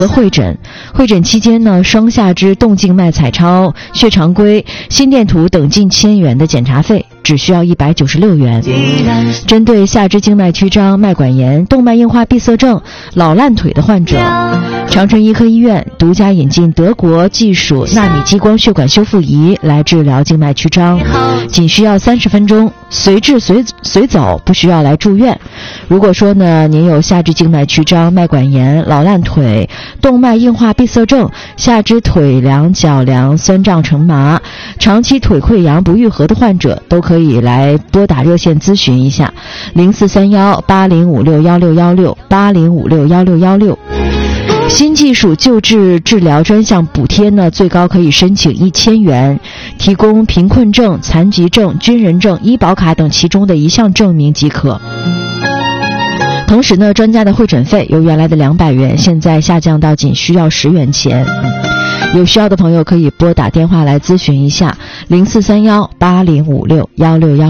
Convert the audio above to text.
会诊期间呢，双下肢动静脉彩超、血常规、心电图等近1000元的检查费只需要196元。针对下肢静脉曲张、脉管炎、动脉硬化闭塞症、老烂腿的患者，长春医科医院独家引进德国技术纳米激光血管修复仪来治疗静脉曲张，仅需要30分钟，随治随走，不需要来住院。如果说呢，您有下肢静脉曲张、脉管炎、老烂腿、动脉硬化闭塞症、下肢腿凉、脚凉、酸胀成麻、长期腿溃疡不愈合的患者，都可以来拨打热线咨询一下，043180561616 80561616。新技术救治治疗专项补贴呢，最高可以申请1000元，提供贫困证、残疾证、军人证、医保卡等其中的一项证明即可。同时呢，专家的会诊费由原来的200元，现在下降到仅需要10元钱。有需要的朋友可以拨打电话来咨询一下，043180561616。